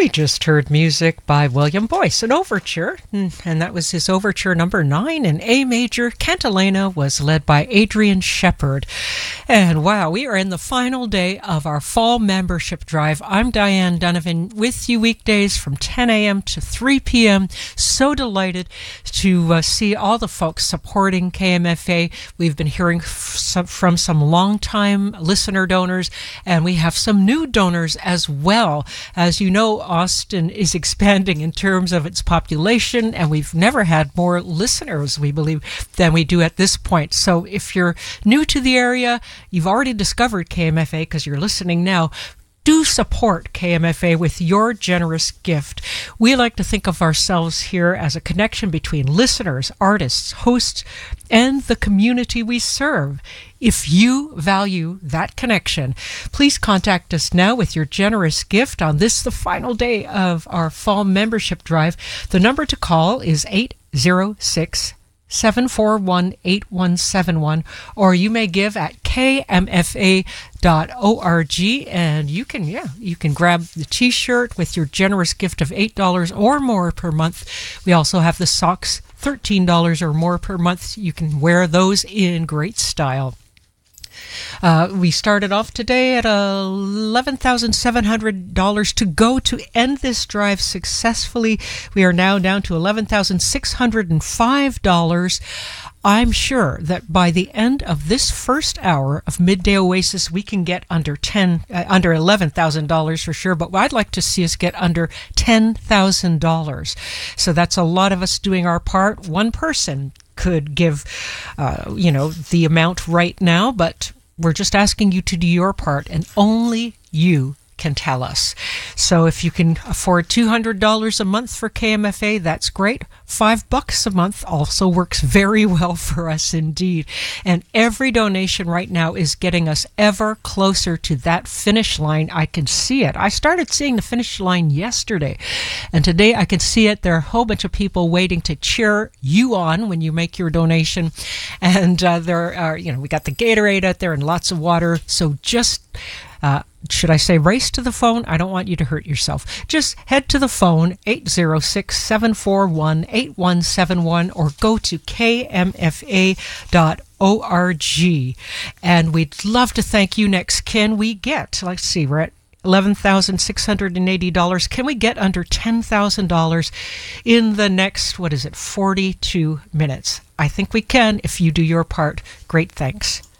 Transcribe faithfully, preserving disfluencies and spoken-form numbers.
We just heard music by William Boyce, an overture, and that was his overture number nine in A major. Cantilena was led by Adrian Shepard. And wow, we are in the final day of our fall membership drive. I'm Diane Donovan with you weekdays from ten a.m. to three p.m. So delighted to uh, see all the folks supporting K M F A. We've been hearing f- some, from some longtime listener donors, and we have some new donors as well. As you know, Austin is expanding in terms of its population, and we've never had more listeners, we believe, than we do at this point. So if you're new to the area, you've already discovered K M F A because you're listening now, do support K M F A with your generous gift. We like to think of ourselves here as a connection between listeners, artists, hosts, and the community we serve. If you value that connection, please contact us now with your generous gift on this, the final day of our fall membership drive. The number to call is eight zero six, seven four one, eight one seven one, or you may give at k m f a dot org, and you can yeah you can grab the t-shirt with your generous gift of eight dollars or more per month. We also have the socks, thirteen dollars or more per month. You can wear those in great style. Uh, we started off today at eleven thousand seven hundred dollars to go to end this drive successfully. We are now down to eleven thousand six hundred five dollars. I'm sure that by the end of this first hour of Midday Oasis, we can get under ten, uh, under eleven thousand dollars for sure. But I'd like to see us get under ten thousand dollars. So that's a lot of us doing our part. One person could give, uh, you know, the amount right now, but we're just asking you to do your part, and only you can tell us. So if you can afford two hundred dollars a month for K M F A, that's great. Five bucks a month also works very well for us indeed. And every donation right now is getting us ever closer to that finish line. I can see it. I started seeing the finish line yesterday, and today I can see it. There are a whole bunch of people waiting to cheer you on when you make your donation. And uh, there are, you know, we got the Gatorade out there and lots of water. So just Uh, should I say race to the phone? I don't want you to hurt yourself. Just head to the phone, eight zero six, seven four one, eight one seven one, or go to k m f a dot org. And we'd love to thank you next. Can we get, let's see, we're at eleven thousand six hundred eighty dollars. Can we get under ten thousand dollars in the next, what is it, forty-two minutes? I think we can if you do your part. Great thanks.